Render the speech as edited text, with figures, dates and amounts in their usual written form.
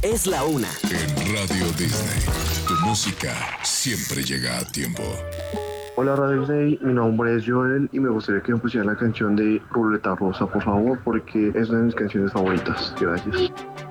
Es la una. En Radio Disney, tu música siempre llega a tiempo. Hola Radio Disney, mi nombre es Joel y me gustaría que me pusieran la canción de Ruleta Rosa, por favor, porque es una de mis canciones favoritas. Gracias.